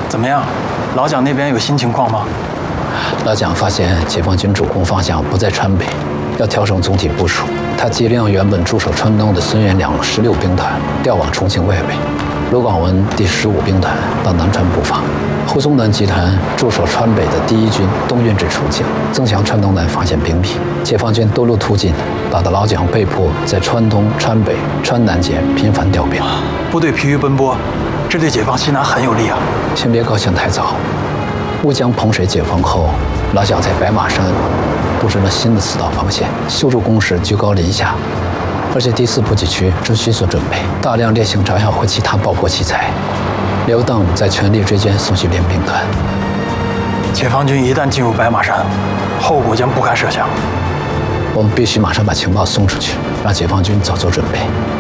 怎么样？老蒋那边有新情况吗？ 老蒋发现解放军主攻方向不在川北，要调整总体部署。他急令原本驻守川东的孙元良16兵团调往重庆外围，卢广文第15兵团到南川布防。胡宗南集团驻守川北的第1军东运至重庆，增强川东南防线兵力。解放军多路突进，打得老蒋被迫在川东、川北、川南间频繁调兵， 部队疲于奔波，这对解放西南很有利啊！ 先别高兴太早。乌江彭水解放后，老蒋在白马山布置了新的4道防线，修筑工事居高临下，而且第4补给区正迅速准备，大量烈性炸药和其他爆破器材。刘邓在全力追歼宋绪联兵团。 解放军一旦进入白马山，后果将不堪设想。 我们必须马上把情报送出去，让解放军早做准备。